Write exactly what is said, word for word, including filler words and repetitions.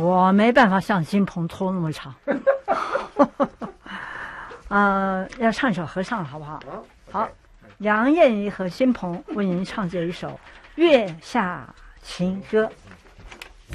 我没办法像金鹏拖那么长。呃，要唱一首合唱好不好？好，梁燕仪和金鹏为您唱这一首《月下情歌》。